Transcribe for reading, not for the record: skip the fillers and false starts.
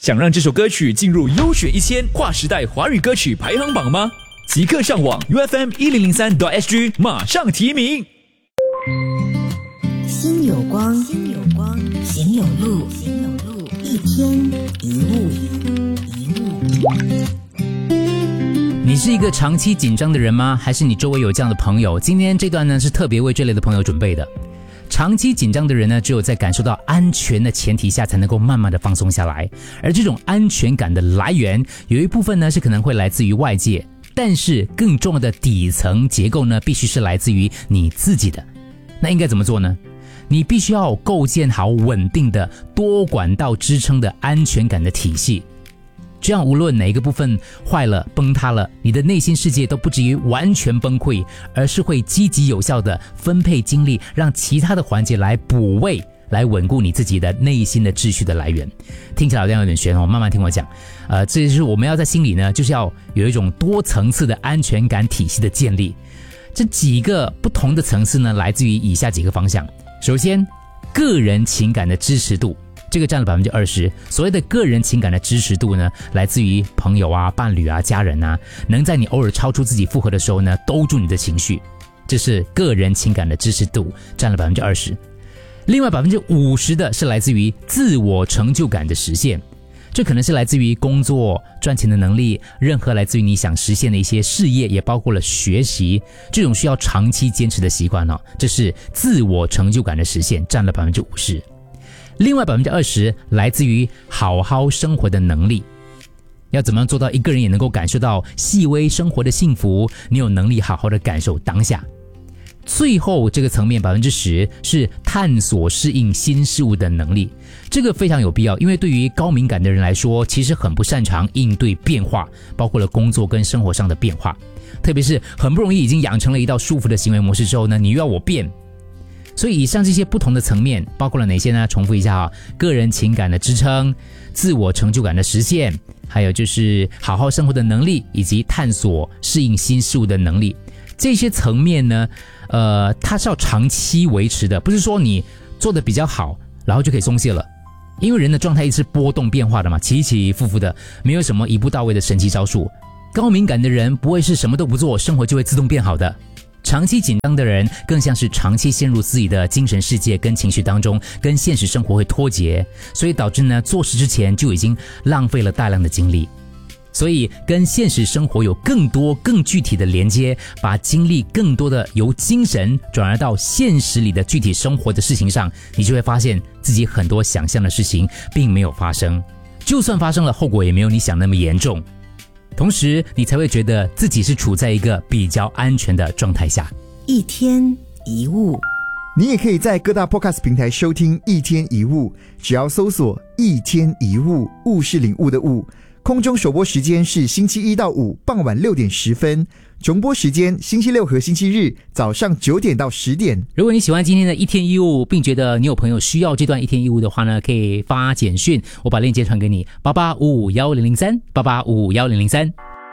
想让这首歌曲进入优选1000跨时代华语歌曲排行榜吗？即刻上网 UFM1003.SG 马上提名。 心有光，心有光，行有路，行有路，一天一物，一物。 你是一个长期紧张的人吗？还是你周围有这样的朋友？今天这段呢是特别为这类的朋友准备的。长期紧张的人呢，只有在感受到安全的前提下，才能够慢慢的放松下来。而这种安全感的来源，有一部分呢是可能会来自于外界，但是更重要的底层结构呢，必须是来自于你自己的。那应该怎么做呢？你必须要构建好稳定的多管道支撑的安全感的体系。这样无论哪一个部分坏了崩塌了，你的内心世界都不至于完全崩溃，而是会积极有效的分配精力，让其他的环节来补位，来稳固你自己的内心的秩序的来源。听起来好像有点玄哦，慢慢听我讲。这就是我们要在心里呢，就是要有一种多层次的安全感体系的建立。这几个不同的层次呢，来自于以下几个方向。首先，个人情感的支持度。这个占了 20%。 所谓的个人情感的支持度呢，来自于朋友啊、伴侣啊、家人啊，能在你偶尔超出自己负荷的时候呢，兜住你的情绪。这是个人情感的支持度，占了 20%。 另外 50% 的是来自于自我成就感的实现。这可能是来自于工作、赚钱的能力，任何来自于你想实现的一些事业，也包括了学习，这种需要长期坚持的习惯哦，这是自我成就感的实现，占了 50%。另外 20% 来自于好好生活的能力。要怎么样做到一个人也能够感受到细微生活的幸福？你有能力好好的感受当下。最后这个层面 10% 是探索适应新事物的能力。这个非常有必要，因为对于高敏感的人来说，其实很不擅长应对变化，包括了工作跟生活上的变化。特别是很不容易已经养成了一道束缚的行为模式之后呢，你又要我变。所以以上这些不同的层面包括了哪些呢？重复一下啊，个人情感的支撑，自我成就感的实现，还有就是好好生活的能力，以及探索适应新事物的能力。这些层面呢，它是要长期维持的，不是说你做得比较好然后就可以松懈了。因为人的状态一直是波动变化的嘛，起起伏伏的，没有什么一步到位的神奇招数。高敏感的人不会是什么都不做，生活就会自动变好的。长期紧张的人更像是长期陷入自己的精神世界跟情绪当中，跟现实生活会脱节，所以导致呢做事之前就已经浪费了大量的精力。所以跟现实生活有更多更具体的连接，把精力更多的由精神转而到现实里的具体生活的事情上，你就会发现自己很多想象的事情并没有发生，就算发生了，后果也没有你想那么严重。同时你才会觉得自己是处在一个比较安全的状态下。 一天一物， 你也可以在各大 Podcast 平台收听一天一物，只要搜索一天一物，物是领悟的物。空中首播时间是星期一到五傍晚6点10分，重播时间星期六和星期日早上9点到10点。 如果你喜欢今天的一天一物，并觉得你有朋友需要这段一天一物的话呢，可以发简讯，我把链接传给你，88551003，88551003。